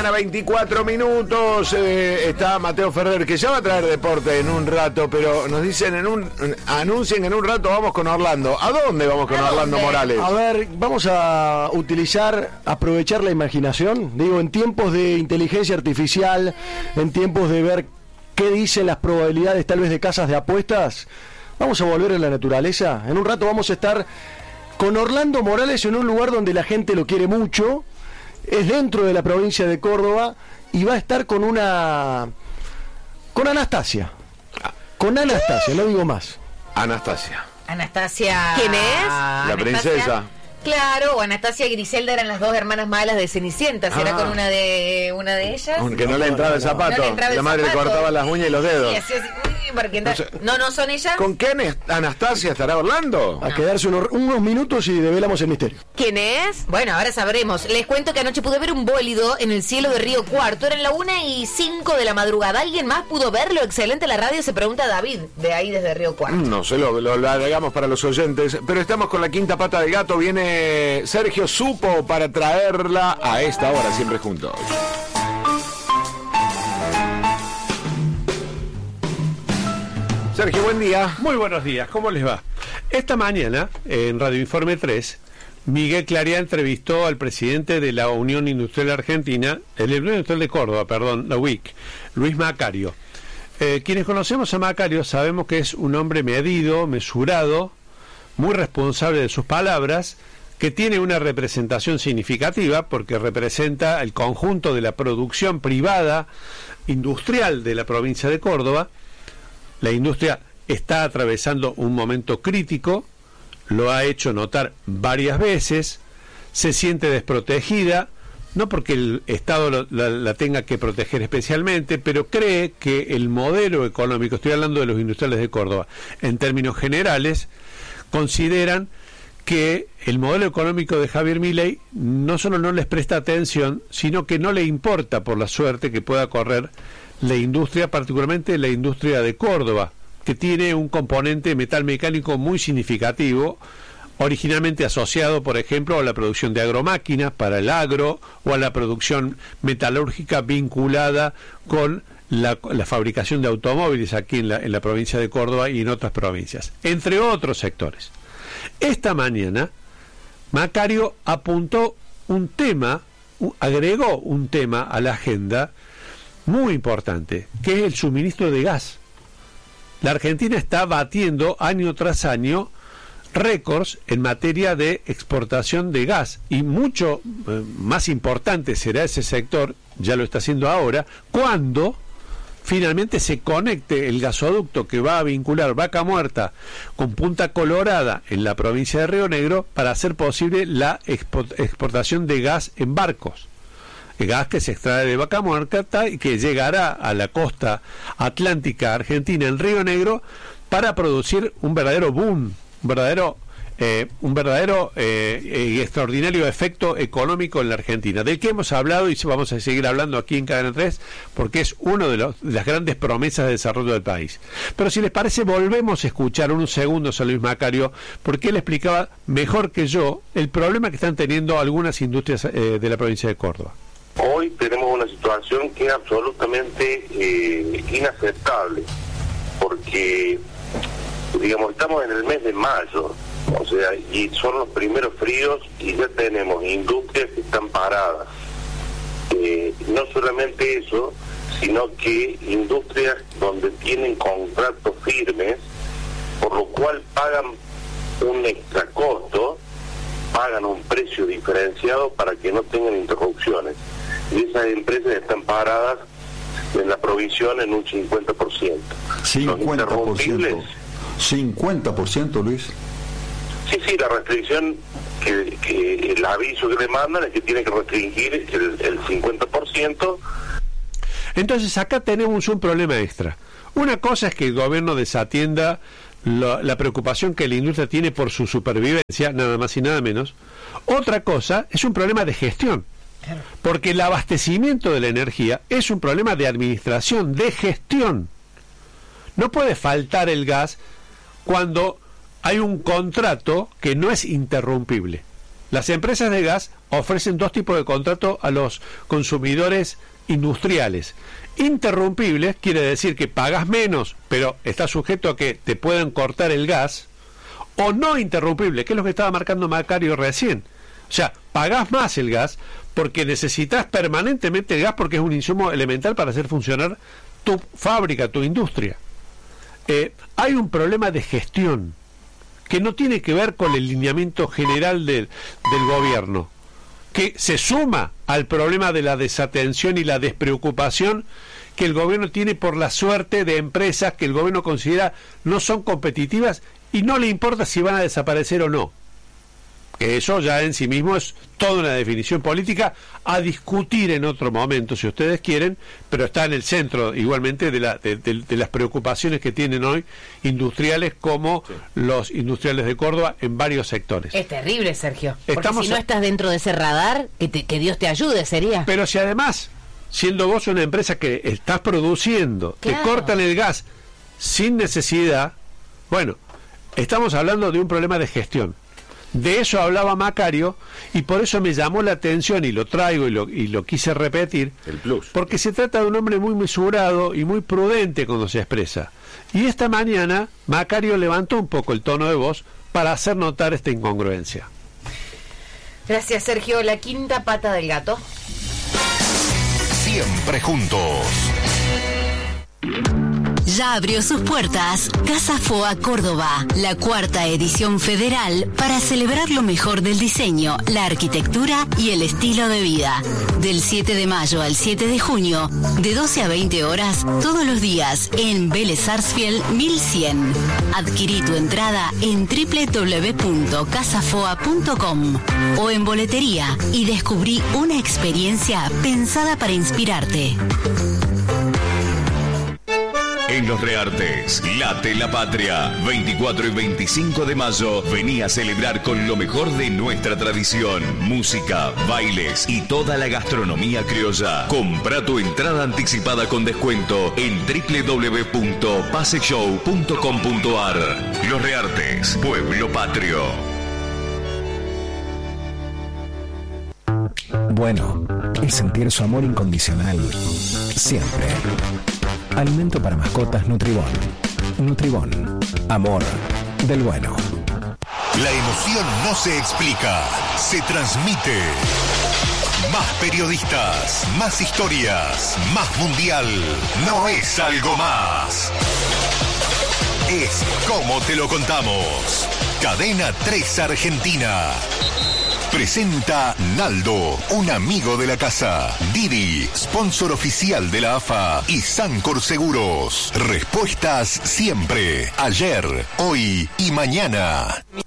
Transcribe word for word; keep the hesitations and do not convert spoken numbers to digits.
mañana, veinticuatro minutos. Eh, está Mateo Ferrer, que ya va a traer deporte en un rato, pero nos dicen en un... Anuncien que en un rato vamos con Orlando. ¿A dónde vamos con Orlando Morales? A ver, vamos a utilizar, aprovechar la imaginación. Digo, en tiempos de inteligencia artificial, en tiempos de ver qué dicen las probabilidades tal vez de casas de apuestas, vamos a volver a la naturaleza. En un rato vamos a estar con Orlando Morales en un lugar donde la gente lo quiere mucho. Es dentro de la provincia de Córdoba y va a estar con una... con Anastasia. Con Anastasia, no digo más. Anastasia. Anastasia. ¿Quién es? La Anastasia, princesa. Claro, o Anastasia y Griselda eran las dos hermanas malas de Cenicienta. ¿Será Ah. con una de una de ellas? Aunque no le entraba el zapato. No le entraba el la madre zapato. le cortaba las uñas y los dedos. Sí, así, así, uy, porque entra- No sé. no, no son ellas. ¿Con qué Anas- Anastasia estará Orlando? A quedarse unos, unos minutos y develamos el misterio. ¿Quién es? Bueno, ahora sabremos. Les cuento que anoche pude ver un bólido en el cielo de Río Cuarto. Eran la una y cinco de la madrugada. ¿Alguien más pudo verlo? Excelente la radio, se pregunta David, de ahí desde Río Cuarto. No sé, lo, lo, lo agregamos para los oyentes. Pero estamos con la quinta pata del gato. Viene Sergio Supo para traerla a esta hora, siempre juntos. Sergio, buen día. Muy buenos días, ¿cómo les va? Esta mañana, en Radio Informe tres, Miguel Clariá entrevistó al presidente de la Unión Industrial Argentina, el Unión Industrial de Córdoba, perdón, la U I C, Luis Macario. Eh, quienes conocemos a Macario sabemos que es un hombre medido, mesurado, muy responsable de sus palabras, que tiene una representación significativa porque representa el conjunto de la producción privada industrial de la provincia de Córdoba. La industria está atravesando un momento crítico, lo ha hecho notar varias veces, se siente desprotegida, no porque el Estado lo, la, la tenga que proteger especialmente, pero cree que el modelo económico, estoy hablando de los industriales de Córdoba, en términos generales, consideran que el modelo económico de Javier Milei no solo no les presta atención, sino que no le importa por la suerte que pueda correr la industria, particularmente la industria de Córdoba, que tiene un componente metal mecánico muy significativo, originalmente asociado, por ejemplo, a la producción de agromáquinas para el agro o a la producción metalúrgica vinculada con la, la fabricación de automóviles aquí en la, en la provincia de Córdoba y en otras provincias, entre otros sectores. Esta mañana, Macario apuntó un tema, agregó un tema a la agenda muy importante, que es el suministro de gas. La Argentina está batiendo año tras año récords en materia de exportación de gas, y mucho eh, más importante será ese sector, ya lo está haciendo ahora, cuando finalmente se conecte el gasoducto que va a vincular Vaca Muerta con Punta Colorada en la provincia de Río Negro para hacer posible la exportación de gas en barcos. El gas que se extrae de Vaca Muerta y que llegará a la costa atlántica argentina en Río Negro para producir un verdadero boom, un verdadero Eh, un verdadero eh, y extraordinario efecto económico en la Argentina, del que hemos hablado y vamos a seguir hablando aquí en Cadena tres, porque es una de, los, de las grandes promesas de desarrollo del país. Pero si les parece, volvemos a escuchar unos segundos a Luis Macario, porque él explicaba mejor que yo el problema que están teniendo algunas industrias eh, de la provincia de Córdoba. Hoy tenemos una situación que es absolutamente eh, inaceptable, porque, digamos, estamos en el mes de mayo, o sea, y son los primeros fríos y ya tenemos industrias que están paradas. Eh, no solamente eso, sino que industrias donde tienen contratos firmes, por lo cual pagan un extra costo, pagan un precio diferenciado para que no tengan interrupciones. Y esas empresas están paradas en la provisión en un cincuenta por ciento. cincuenta por ciento. cincuenta por ciento, Luis. Sí, sí, la restricción, que, que el aviso que le mandan es que tiene que restringir el, el cincuenta por ciento. Entonces acá tenemos un problema extra. Una cosa es que el gobierno desatienda lo, la preocupación que la industria tiene por su supervivencia, nada más y nada menos. Otra cosa es un problema de gestión, porque el abastecimiento de la energía es un problema de administración, de gestión. No puede faltar el gas cuando hay un contrato que no es interrumpible. las empresas de gas ofrecen dos tipos de contrato a los consumidores industriales. Interrumpibles quiere decir que pagas menos, pero está sujeto a que te puedan cortar el gas. O no interrumpible, que es lo que estaba marcando Macario recién. O sea, pagás más el gas porque necesitas permanentemente el gas, porque es un insumo elemental para hacer funcionar tu fábrica, tu industria. Eh, hay un problema de gestión que no tiene que ver con el lineamiento general del, del gobierno, que se suma al problema de la desatención y la despreocupación que el gobierno tiene por la suerte de empresas que el gobierno considera no son competitivas y no le importa si van a desaparecer o no. Que eso ya en sí mismo es toda una definición política a discutir en otro momento, si ustedes quieren, pero está en el centro igualmente de, la, de, de, de las preocupaciones que tienen hoy industriales como sí. los industriales de Córdoba en varios sectores. Es terrible, Sergio, porque Estamos si no a... estás dentro de ese radar, que, te, que Dios te ayude, sería. Pero si además, siendo vos una empresa que estás produciendo, claro. te cortan el gas sin necesidad, bueno, estamos hablando de un problema de gestión. De eso hablaba Macario y por eso me llamó la atención y lo traigo y lo, y lo quise repetir. El plus. Porque se trata de un hombre muy mesurado y muy prudente cuando se expresa. Y esta mañana Macario levantó un poco el tono de voz para hacer notar esta incongruencia. Gracias, Sergio. La quinta pata del gato. Siempre juntos. Ya abrió sus puertas Casa Foa Córdoba, la cuarta edición federal para celebrar lo mejor del diseño, la arquitectura y el estilo de vida. Del siete de mayo al siete de junio, de doce a veinte horas, todos los días en Vélez Sarsfield mil cien. Adquirí tu entrada en doble u doble u doble u punto casa foa punto com o en boletería y descubrí una experiencia pensada para inspirarte. En Los Reartes, late la patria. veinticuatro y veinticinco de mayo, vení a celebrar con lo mejor de nuestra tradición. Música, bailes y toda la gastronomía criolla. Compra tu entrada anticipada con descuento en doble u doble u doble u punto pase show punto com punto a r. Los Reartes, pueblo patrio. Bueno, es sentir su amor incondicional siempre. Alimento para mascotas Nutribón. Nutribón. Amor del bueno. La emoción no se explica, se transmite. Más periodistas, más historias, más mundial. No es algo más. Es como te lo contamos. Cadena tres Argentina. Presenta Naldo, un amigo de la casa. Didi, sponsor oficial de la A F A. Y Sancor Seguros. Respuestas siempre. Ayer, hoy y mañana.